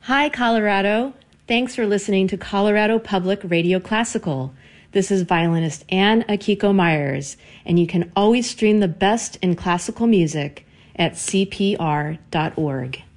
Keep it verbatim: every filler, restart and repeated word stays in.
Hi, Colorado. Thanks for listening to Colorado Public Radio Classical. This is violinist Ann Akiko Myers, and you can always stream the best in classical music at c p r dot org.